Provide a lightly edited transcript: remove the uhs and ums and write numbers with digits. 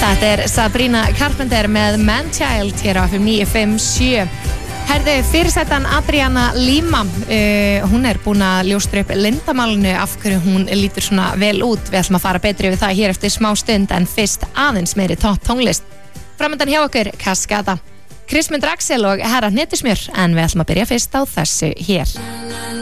Þetta Sabrina Carpenter með Man-Child hér á FM 957. Herðu, fyrirsætan Adriana Lima, hún búin að ljóstra upp leyndarmálinu af hverju hún lítur svona vel út. Við ætlum að fara betri við það hér eftir smá stund en fyrst aðeins meiri topp tónlist. Framundan hjá okkur Kaskada, Krismund Axel og Herra Hnetusmjör, en við ætlum að byrja fyrst á þessu hér.